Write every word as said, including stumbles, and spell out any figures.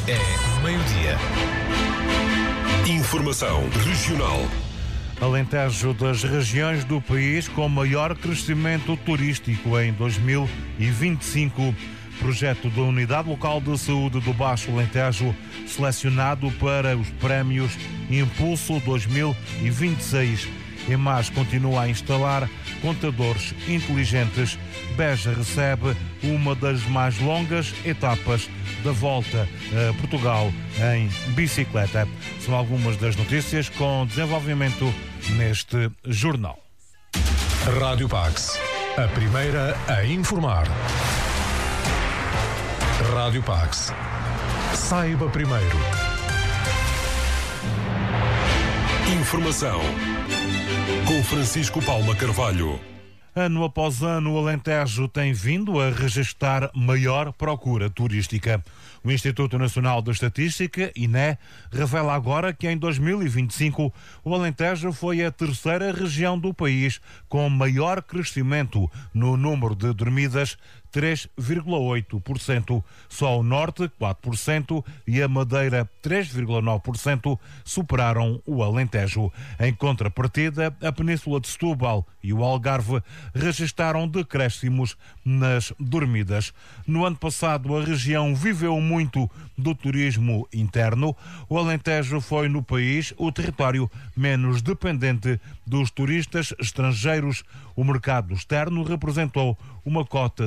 É meio-dia. Informação regional. Alentejo das regiões do país com maior crescimento turístico em dois mil e vinte e cinco. Projeto da Unidade Local de Saúde do Baixo Alentejo, selecionado para os prémios Impulso dois mil e vinte e seis. EMAS continua a instalar contadores inteligentes. Beja recebe uma das mais longas etapas da Volta a Portugal em bicicleta. São algumas das notícias com desenvolvimento neste jornal. Rádio Pax, a primeira a informar. Rádio Pax. Saiba primeiro. Informação com Francisco Paula Carvalho. Ano após ano, o Alentejo tem vindo a registrar maior procura turística. O Instituto Nacional de Estatística, I N E, revela agora que em dois mil e vinte e cinco o Alentejo foi a terceira região do país com maior crescimento no número de dormidas, três vírgula oito por cento. Só o Norte, quatro por cento, e a Madeira, três vírgula nove por cento, superaram o Alentejo. Em contrapartida, a Península de Setúbal e o Algarve registaram decréscimos nas dormidas. No ano passado, a região viveu muito do turismo interno. O Alentejo foi no país o território menos dependente dos turistas estrangeiros. O mercado externo representou uma cota